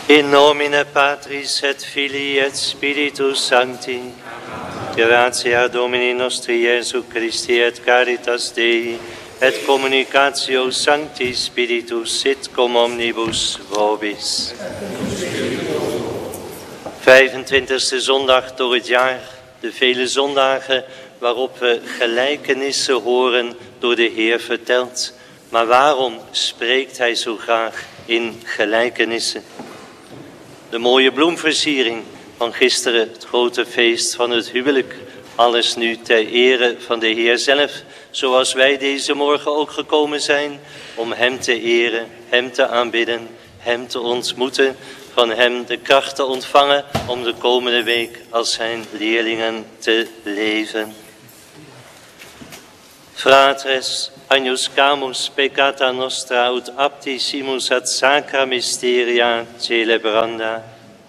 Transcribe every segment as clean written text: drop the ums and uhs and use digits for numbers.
In nomine Patris et Filii et Spiritus Sancti, gratia Domini nostri Iesu Christi et caritas Dei, et communicatio Sancti Spiritus sit cum omnibus vobis. 25e zondag door het jaar, de vele zondagen waarop we gelijkenissen horen door de Heer verteld. Maar waarom spreekt Hij zo graag in gelijkenissen? De mooie bloemversiering van gisteren, het grote feest van het huwelijk. Alles nu ter ere van de Heer zelf, zoals wij deze morgen ook gekomen zijn om Hem te eren, Hem te aanbidden, Hem te ontmoeten, van Hem de kracht te ontvangen om de komende week als Zijn leerlingen te leven. Fratres, agnus camus peccata nostra ut aptissimus ad sacra mysteria celebranda.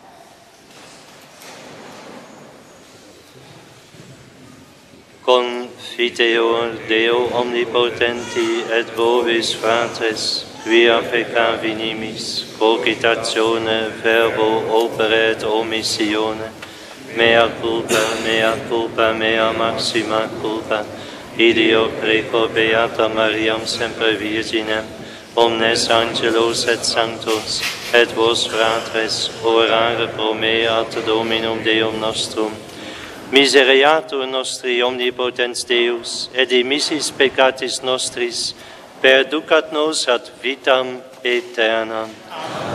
Confiteor Deo omnipotenti et vobis fratres, quia peccavi nimis, cogitatione verbo opere et omissione, mea culpa, mea maxima culpa, ideo preco beata Mariam semper virginem, omnes angelos et sanctos, et vos fratres, orare pro me ad Dominum Deum nostrum, misereatur nostri omnipotens Deus, et dimissis peccatis nostris, perducat nos ad vitam aeternam.